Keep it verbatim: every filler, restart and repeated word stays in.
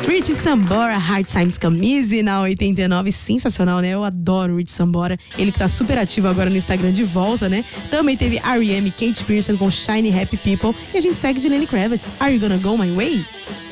Rich Sambora, Hard Times Come Easy na oitenta e nove, sensacional, né? Eu adoro o Rich Sambora, ele que tá super ativo agora no Instagram de volta, né? Também teve R E M e Kate Pearson com Shiny Happy People e a gente segue de Lenny Kravitz, Are You Gonna Go My Way?